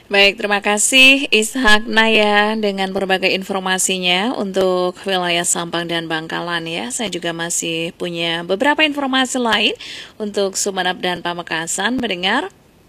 Baik, terima kasih Ishak Naya dengan berbagai informasinya untuk wilayah Sampang dan Bangkalan ya. Saya juga masih punya beberapa informasi lain untuk Sumeneb dan Pamekasan. Mendengar,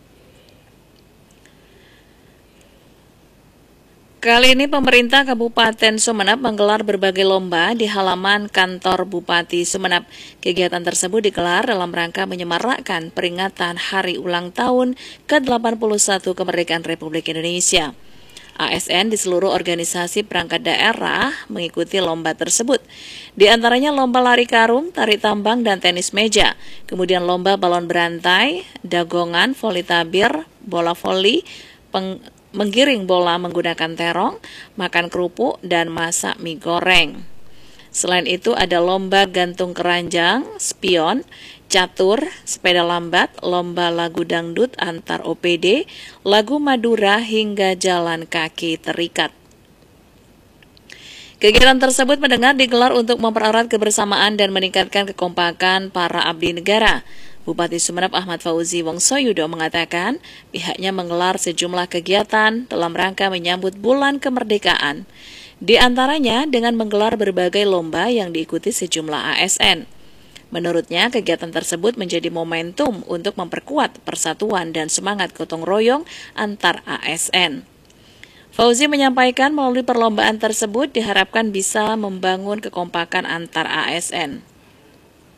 kali ini pemerintah Kabupaten Sumeneb menggelar berbagai lomba di halaman kantor Bupati Sumeneb. Kegiatan tersebut digelar dalam rangka menyemarakkan peringatan Hari Ulang Tahun ke-81 Kemerdekaan Republik Indonesia. ASN di seluruh organisasi perangkat daerah mengikuti lomba tersebut. Di antaranya lomba lari karung, tari tambang, dan tenis meja. Kemudian lomba balon berantai, dagongan, voli tabir, bola voli, menggiring bola menggunakan terong, makan kerupuk, dan masak mie goreng. Selain itu ada lomba gantung keranjang, spion, catur, sepeda lambat, lomba lagu dangdut antar OPD, lagu Madura hingga jalan kaki terikat. Kegiatan tersebut digelar untuk mempererat kebersamaan dan meningkatkan kekompakan para abdi negara. Bupati Sumeneb Ahmad Fauzi Wongsoyudo mengatakan pihaknya menggelar sejumlah kegiatan dalam rangka menyambut bulan kemerdekaan. Di antaranya dengan menggelar berbagai lomba yang diikuti sejumlah ASN. Menurutnya, kegiatan tersebut menjadi momentum untuk memperkuat persatuan dan semangat gotong royong antar ASN. Fauzi menyampaikan melalui perlombaan tersebut diharapkan bisa membangun kekompakan antar ASN.